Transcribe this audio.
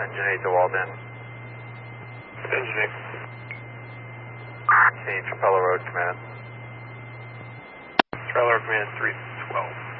Engine 8 to Walden. Engine 8. See Trapelo Road, command. Trailer command 312.